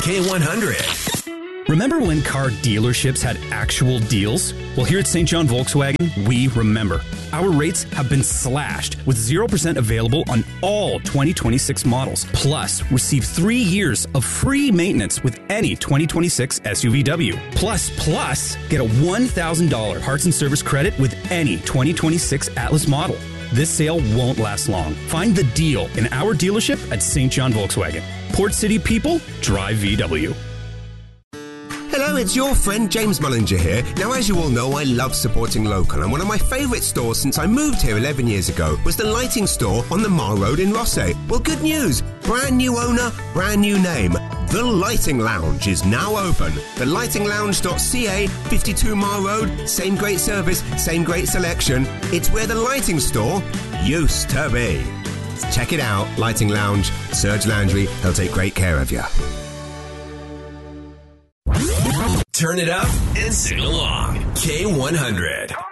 K100. Remember when car dealerships had actual deals? Well, here at St. John Volkswagen, we remember. Our rates have been slashed with 0% available on all 2026 models. Plus, receive 3 years of free maintenance with any 2026 SUVW. Plus, get a $1,000 parts and service credit with any 2026 Atlas model. This sale won't last long. Find the deal in our dealership at St. John Volkswagen. Port City people, drive VW. Hello, it's your friend James Mullinger here. Now, as you all know, I love supporting local, and one of my favourite stores since I moved here 11 years ago was the lighting store on the Mar Road in Rossay. Well, good news. Brand new owner, brand new name. The Lighting Lounge is now open. TheLightingLounge.ca, 52 Mar Road, same great service, same great selection. It's where the lighting store used to be. Check it out, Lighting Lounge. Serge Landry, he'll take great care of you. Turn it up and sing along. K100.